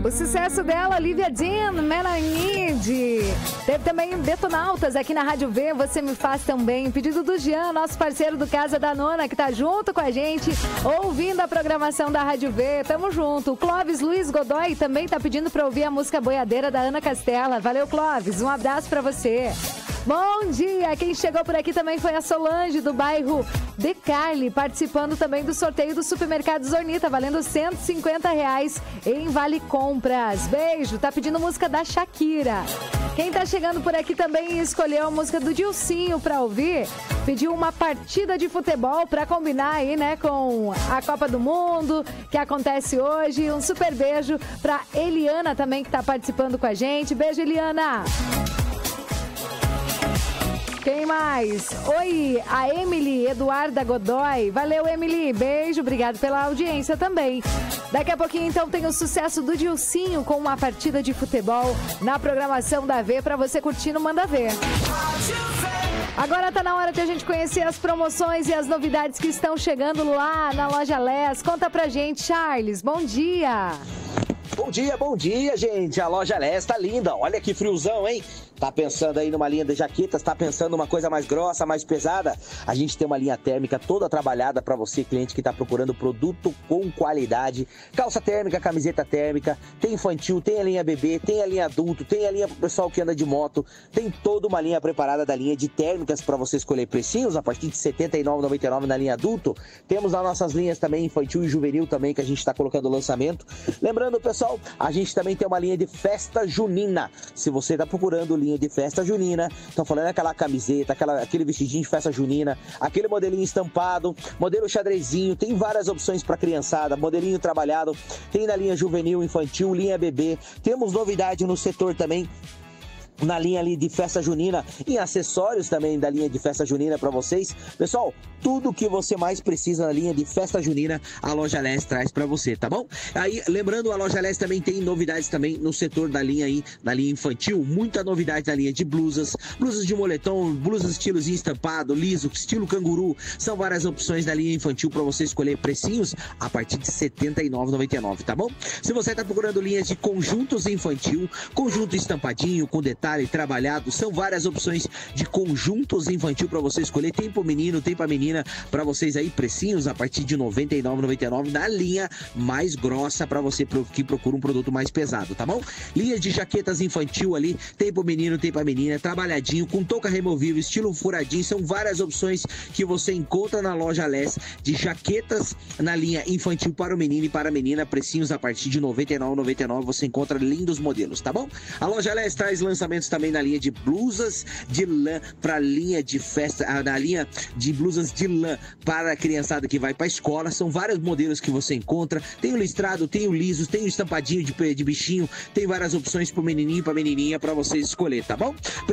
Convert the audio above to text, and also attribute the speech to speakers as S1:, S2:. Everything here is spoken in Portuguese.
S1: O sucesso dela, Olivia Dean, Melanide. Teve também Detonautas aqui na Rádio V, Você Me Faz Também. Pedido do Jean, nosso parceiro do Casa da Nona, que tá junto com a gente, ouvindo a programação da Rádio V. Tamo junto. O Clóvis Luiz Godoy também tá pedindo pra ouvir a música Boiadeira da Ana Castela. Valeu, Clóvis. Um abraço pra você. Bom dia! Quem chegou por aqui também foi a Solange, do bairro De Carli, participando também do sorteio do Supermercado Zornita, valendo R$150 em Vale Compras. Beijo! Tá pedindo música da Shakira. Quem tá chegando por aqui também escolheu a música do Dilcinho pra ouvir. Pediu uma partida de futebol pra combinar aí, né, com a Copa do Mundo, que acontece hoje. Um super beijo pra Eliana também, que tá participando com a gente. Beijo, Eliana! Quem mais? Oi, a Emily Eduarda Godoy. Valeu, Emily. Beijo, obrigado pela audiência também. Daqui a pouquinho, então, tem o sucesso do Dilcinho com uma partida de futebol na programação da V para você curtir no Manda Ver. Agora tá na hora de a gente conhecer as promoções e as novidades que estão chegando lá na Loja Les. Conta pra gente, Charles. Bom dia.
S2: Bom dia, gente. A Loja Les tá linda. Olha que friozão, hein? Tá pensando aí numa linha de jaquetas, tá pensando numa coisa mais grossa, mais pesada? A gente tem uma linha térmica toda trabalhada para você, cliente que tá procurando produto com qualidade. Calça térmica, camiseta térmica, tem infantil, tem a linha bebê, tem a linha adulto, tem a linha pro pessoal que anda de moto. Tem toda uma linha preparada da linha de térmicas para você escolher precinhos a partir de R$ 79,99 na linha adulto. Temos as nossas linhas também infantil e juvenil também que a gente tá colocando o lançamento. Lembrando, pessoal, a gente também tem uma linha de festa junina. Se você tá procurando linha de festa junina, estão falando aquela camiseta, aquele vestidinho de festa junina, aquele modelinho estampado, modelo xadrezinho, tem várias opções para criançada, modelinho trabalhado, tem na linha juvenil, infantil, linha bebê. Temos novidade no setor também, na linha ali de festa junina, e acessórios também da linha de festa junina para vocês. Pessoal, tudo que você mais precisa na linha de festa junina, a Loja Les traz para você, tá bom? Aí, lembrando, a Loja Les também tem novidades também no setor da linha aí, na linha infantil, muita novidade na linha de blusas de moletom, blusas estilozinho estampado, liso, estilo canguru, são várias opções da linha infantil para você escolher precinhos a partir de R$ 79,99, tá bom? Se você tá procurando linhas de conjuntos infantil, conjunto estampadinho, com detalhe trabalhado, são várias opções de conjuntos infantil para você escolher. Tem pro menino, tem pra menina, para vocês aí, precinhos a partir de R$ 99,99 na linha mais grossa para você que procura um produto mais pesado, tá bom? Linhas de jaquetas infantil ali, tem pro menino, tem pra menina, trabalhadinho, com touca removível, estilo furadinho, são várias opções que você encontra na Loja Les de jaquetas na linha infantil para o menino e para a menina, precinhos a partir de R$ 99,99, você encontra lindos modelos, tá bom? A Loja Les traz lançamentos também na linha de blusas de lã para linha de festa, na linha de blusas de lã para a criançada que vai para a escola. São vários modelos que você encontra. Tem o listrado, tem o liso, tem o estampadinho de bichinho, tem várias opções para o menininho e para a menininha para você escolher, tá bom?